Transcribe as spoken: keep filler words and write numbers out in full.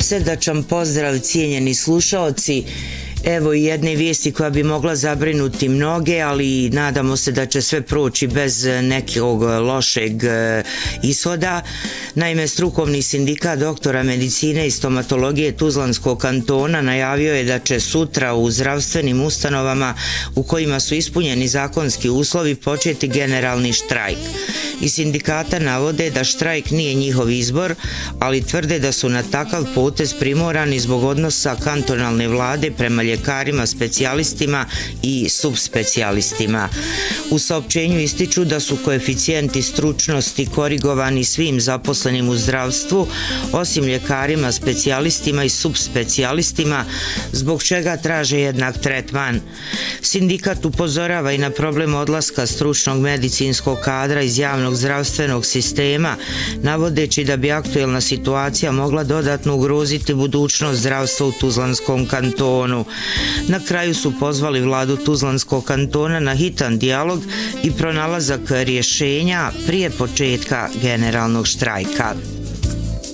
Srdačan pozdrav, cijenjeni slušaoci. Evo i jedne vijesti koja bi mogla zabrinuti mnoge, ali nadamo se da će sve proći bez nekog lošeg ishoda. Naime, strukovni sindikat doktora medicine i stomatologije Tuzlanskog kantona najavio je da će sutra u zdravstvenim ustanovama u kojima su ispunjeni zakonski uslovi početi generalni štrajk. Iz sindikata navode da štrajk nije njihov izbor, ali tvrde da su na takav potez primorani zbog odnosa kantonalne vlade prema ljekarima, specijalistima i subspecijalistima. U saopćenju ističu da su koeficijenti stručnosti korigovani svim zaposlenim u zdravstvu, osim ljekarima, specijalistima i subspecijalistima, zbog čega traže jednak tretman. Sindikat upozorava i na problem odlaska stručnog medicinskog kadra iz javnog zdravstvenog sistema, navodeći da bi aktuelna situacija mogla dodatno ugroziti budućnost zdravstva u Tuzlanskom kantonu. Na kraju su pozvali vladu Tuzlanskog kantona na hitan dijalog i pronalazak rješenja prije početka generalnog štrajka.